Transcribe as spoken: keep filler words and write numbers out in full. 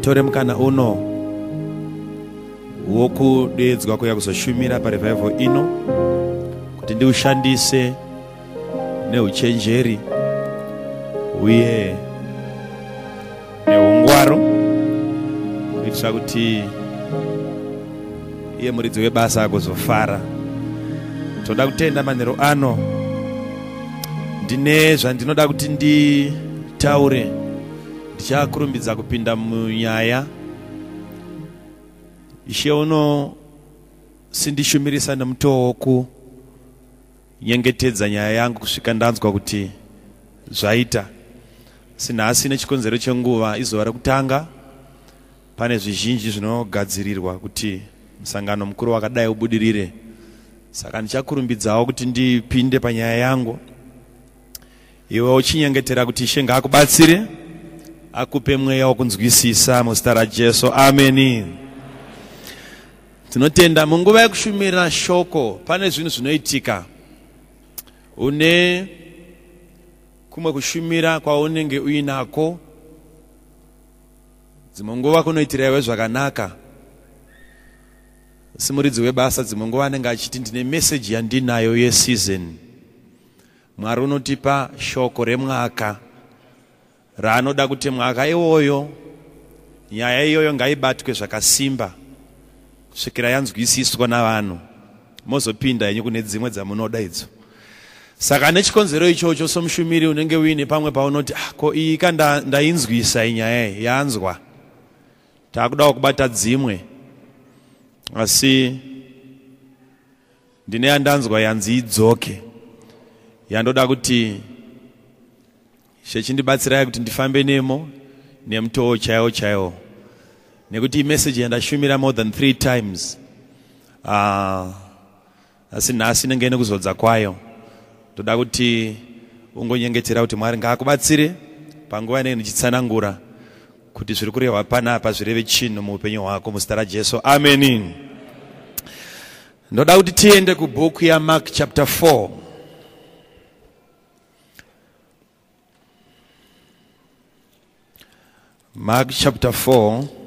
nditore mukana uno wokudeedzwa kuya kuzoshumira parevival ino kuti ndiushandise neuchenjeri uye neungwaro kuitira kuti iye muridzi webasa agozofara. Toda kutenda manheru ano ndine zvandinoda kuti nditaure. Ndichakurumbidza kupinda munyaya. Ishe uno sindishumirisa nemutoo woku nyengetedza nyaya yangu kusvika ndanzwa kuti zvaita. Sinhasi nechikonzero chenguva izuva rekutanga pane zvizhinji zvinogadzirirwa kuti musangano mukuru wakadai ubudirire. Saka ndichakurumbidzawo kuti ndipinde panyaya yangu. Iwe uchinyengetera kuti Ishe ngaakubatsire, akupe mweya wokunzwisisa muzita raJesu. Amen. Tinotenda munguva yekushumira shoko pane zvinhu zvinoitika. Une kumwe kushumira kwaunenge uinako, dzimwe nguva kunoitira iwe zvakanaka. Simuridzi webasa dzimwe nguva anenge achiti ndine message yandinayo yeseason. Mwari unotipa shoko remwaka raanoda kuti mwaka iwoyo nyaya iyoyo ngaibatwe zvakasimba kusvikira yanzwisiswa navanhu, mozopinda yenyu kune dzimwe dzamunoda idzo. Saka nechikonzero ichocho somushumiri unenge uine pamwe paunoti ah, ko iyi kanda ndainzwisa inyaya yanzwa, takudawo kubata dzimwe, asi ndine yandanzwa yanzi idzoke, yandoda kuti shechindibatsirai kuti ndifambe nemo nemutoo chaiwo chaiwo, nekuti message yandashumira more than three times. Uh, asi nhasi nenge nekuzodza kwayo. Toda kuti ungonyengetera kuti Mwari ngaakubatsire panguva inenge ndichitsanangura kuti zviri kurehwa panapa zvireve chinhu muupenyu hwako muzita raJesu. Amen. Ndoda kuti tiende kubhuku ya Mark chapter four. Mark chapter four.